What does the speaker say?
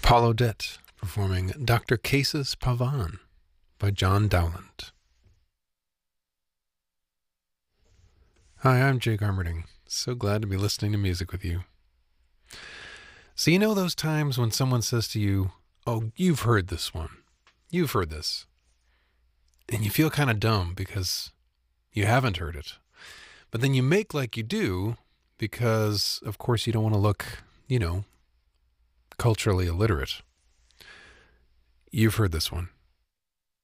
Paul Odette performing Dr. Cases Pavan by John Dowland. Hi, I'm Jake Armerding. So glad to be listening to music with you. So you know those times when someone says to you, "Oh, you've heard this one. You've heard this." And you feel kind of dumb because you haven't heard it. But then you make like you do because, of course, you don't want to look, culturally illiterate. You've heard this one.